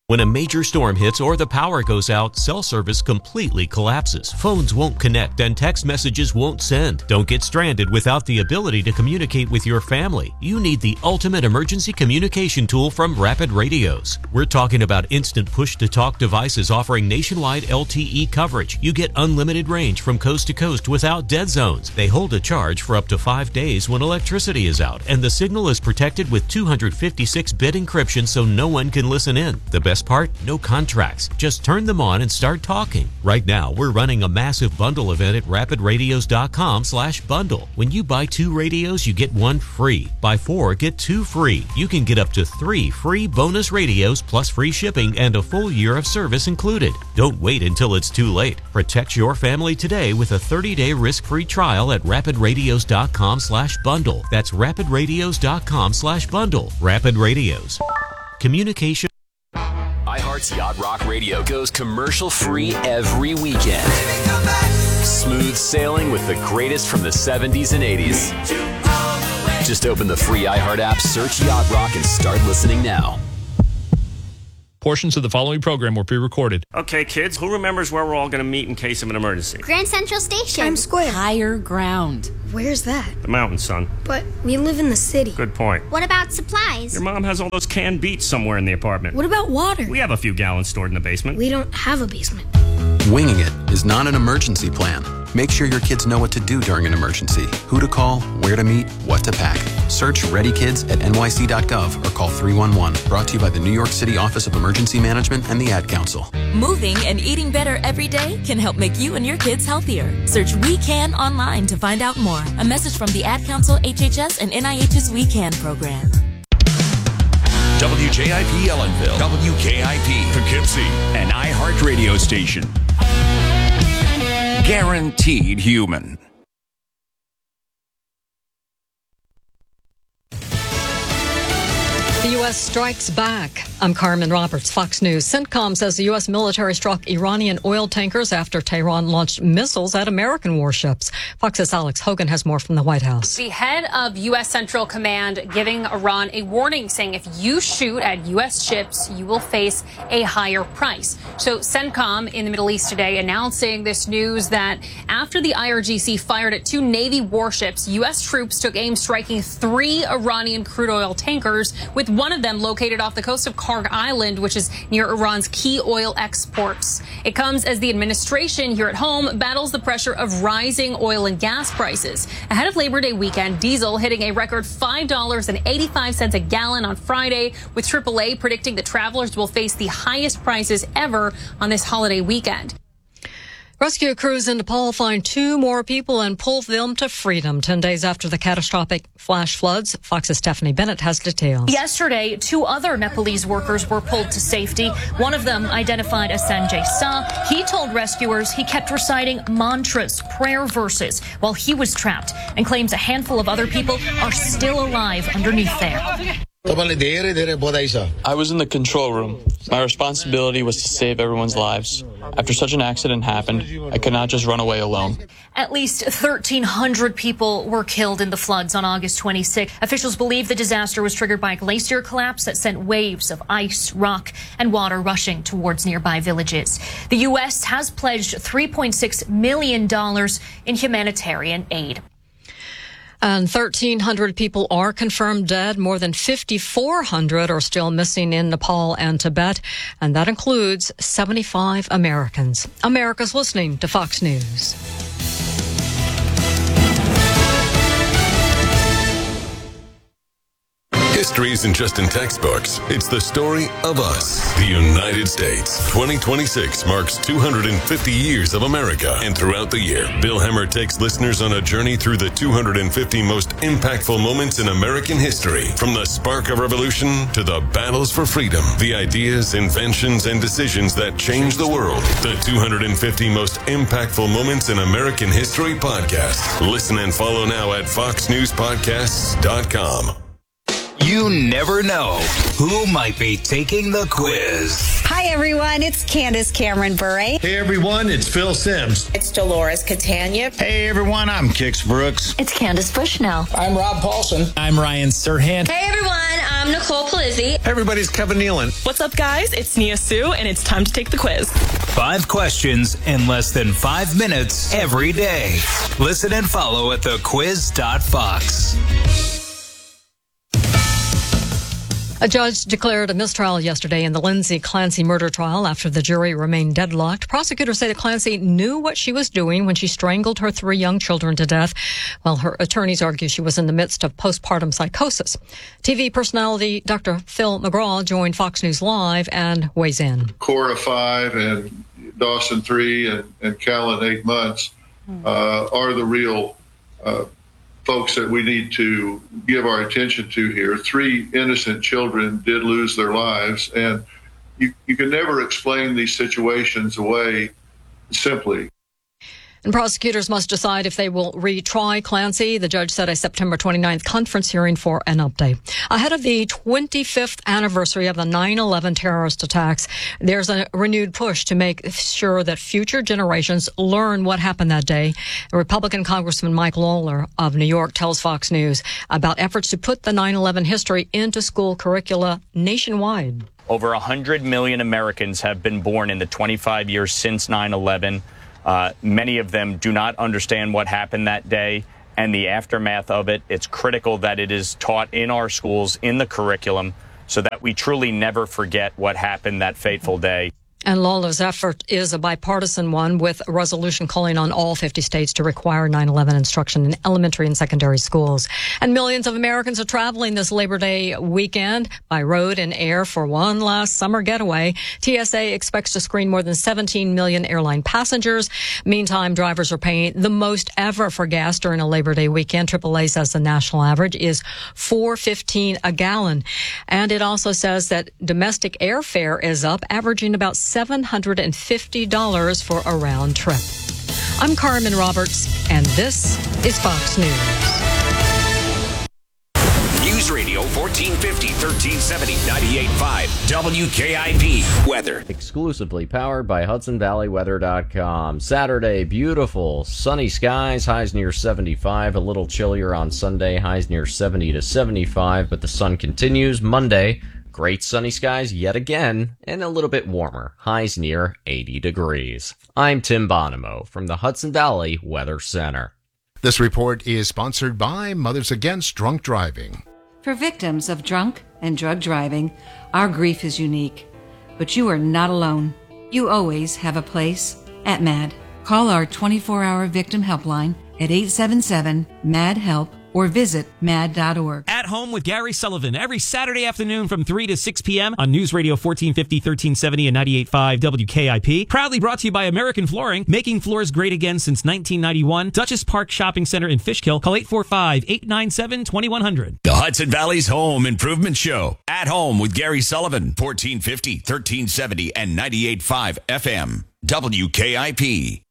When a major storm hits or the power goes out, cell service completely collapses. Phones won't connect and text messages won't send. Don't get stranded without the ability to communicate with your family. You need the ultimate emergency communication tool from Rapid Radios. We're talking about instant push-to-talk devices offering nationwide LTE coverage. You get unlimited range from coast to coast without dead zones. They hold a charge for up to 5 days when electricity is out, and the signal is protected with 256-bit encryption so no one can listen in. The best part? No contracts. Just turn them on and start talking. Right now, we're running a massive bundle event at rapidradios.com/bundle. When you buy 2 radios, you get 1 free. Buy 4, get 2 free. You can get up to 3 free bonus radios plus free shipping and a full year of service included. Don't wait until it's too late. Protect your family today with a 30-day risk-free trial at rapidradios.com/bundle. That's rapidradios.com/bundle. Rapid Radios. Communication. iHeart's Yacht Rock Radio goes commercial-free every weekend. Smooth sailing with the greatest from the 70s and 80s. Just open the free iHeart app, search Yacht Rock, and start listening now. Portions of the following program were pre-recorded. Okay, kids, who remembers where we're all going to meet in case of an emergency? Grand Central Station. Times Square. Higher ground. Where's that? The mountain, son. But we live in the city. Good point. What about supplies? Your mom has all those canned beets somewhere in the apartment. What about water? We have a few gallons stored in the basement. We don't have a basement. Winging it is not an emergency plan. Make sure your kids know what to do during an emergency, who to call, where to meet, what to pack. Search Ready Kids at nyc.gov or call 311. Brought to you by the New York City Office of Emergency Management and the Ad Council. Moving and eating better every day can help make you and your kids healthier. Search We Can online to find out more. A message from the Ad Council, HHS, and NIH's We Can program. WJIP Ellenville, WKIP Poughkeepsie, an iHeart radio station. Guaranteed human. The U.S. strikes back. I'm Carmen Roberts, Fox News. CENTCOM says the U.S. military struck Iranian oil tankers after Tehran launched missiles at American warships. Fox's Alex Hogan has more from the White House. The head of U.S. Central Command giving Iran a warning, saying if you shoot at U.S. ships, you will face a higher price. So CENTCOM in the Middle East today announcing this news that after the IRGC fired at 2 Navy warships, U.S. troops took aim striking 3 Iranian crude oil tankers, with one of them located off the coast of Karg Island, which is near Iran's key oil exports. It comes as the administration here at home battles the pressure of rising oil and gas prices. Ahead of Labor Day weekend, diesel hitting a record $5.85 a gallon on Friday, with AAA predicting that travelers will face the highest prices ever on this holiday weekend. Rescue crews in Nepal find 2 more people and pull them to freedom 10 days after the catastrophic flash floods. Fox's Stephanie Bennett has details. Yesterday, 2 other Nepalese workers were pulled to safety. One of them, identified as Sanjay Sa, he told rescuers he kept reciting mantras, prayer verses, while he was trapped, and claims a handful of other people are still alive underneath there. I was in the control room. My responsibility was to save everyone's lives. After such an accident happened, I could not just run away alone. At least 1,300 people were killed in the floods on August 26. Officials believe the disaster was triggered by a glacier collapse that sent waves of ice, rock, and water rushing towards nearby villages. The U.S. has pledged $3.6 million in humanitarian aid. And 1,300 people are confirmed dead. More than 5,400 are still missing in Nepal and Tibet. And that includes 75 Americans. America's listening to Fox News. History isn't just in textbooks. It's the story of us, the United States. 2026 marks 250 years of America. And throughout the year, Bill Hemmer takes listeners on a journey through the 250 most impactful moments in American history. From the spark of revolution to the battles for freedom, the ideas, inventions, and decisions that changed the world. The 250 most impactful moments in American history podcast. Listen and follow now at foxnewspodcasts.com. You never know who might be taking the quiz. Hi, everyone. It's Candace Cameron Bure. Hey, everyone. It's Phil Sims. It's Dolores Catania. Hey, everyone. I'm Kix Brooks. It's Candace Bushnell. I'm Rob Paulson. I'm Ryan Serhant. Hey, everyone. I'm I'm Nicole Palizzi. Hey, everybody's Kevin Nealon. What's up, guys? It's Nia Sue, and it's time to take the quiz. 5 questions in less than 5 minutes every day. Listen and follow at thequiz.fox. A judge declared a mistrial yesterday in the Lindsay Clancy murder trial after the jury remained deadlocked. Prosecutors say that Clancy knew what she was doing when she strangled her 3 young children to death, while her attorneys argue she was in the midst of postpartum psychosis. TV personality Dr. Phil McGraw joined Fox News Live and weighs in. Cora 5 and Dawson 3 and Callan 8 months are the real folks that we need to give our attention to here. 3 innocent children did lose their lives, and you can never explain these situations away simply. And prosecutors must decide if they will retry Clancy. The judge set a September 29th conference hearing for an update. Ahead of the 25th anniversary of the 9/11 terrorist attacks, there's a renewed push to make sure that future generations learn what happened that day. Republican Congressman Mike Lawler of New York tells Fox News about efforts to put the 9/11 history into school curricula nationwide. Over 100 million Americans have been born in the 25 years since 9/11. Many of them do not understand what happened that day and the aftermath of it. It's critical that it is taught in our schools, in the curriculum, so that we truly never forget what happened that fateful day. And Lawler's effort is a bipartisan one, with a resolution calling on all 50 states to require 9/11 instruction in elementary and secondary schools. And millions of Americans are traveling this Labor Day weekend by road and air for one last summer getaway. TSA expects to screen more than 17 million airline passengers. Meantime, drivers are paying the most ever for gas during a Labor Day weekend. AAA says the national average is $4.15 a gallon. And it also says that domestic airfare is up, averaging about $750 for a round trip. I'm Carmen Roberts, and this is Fox News. News Radio 1450, 1370, 98.5, WKIP. Weather. Exclusively powered by HudsonValleyWeather.com. Saturday, beautiful, sunny skies, highs near 75. A little chillier on Sunday, highs near 70 to 75, but the sun continues. Monday, great sunny skies yet again, and a little bit warmer, highs near 80 degrees. I'm Tim Bonomo from the Hudson Valley Weather Center. This report is sponsored by Mothers Against Drunk Driving. For victims of drunk and drug driving, our grief is unique. But you are not alone. You always have a place at MAD. Call our 24-hour victim helpline at 877-MAD-HELP or visit mad.org. At Home with Gary Sullivan, every Saturday afternoon from 3 to 6 p.m. on News Radio 1450, 1370, and 98.5 WKIP. Proudly brought to you by American Flooring, making floors great again since 1991. Dutchess Park Shopping Center in Fishkill. Call 845-897-2100. The Hudson Valley's Home Improvement Show. At Home with Gary Sullivan, 1450, 1370, and 98.5 FM. WKIP.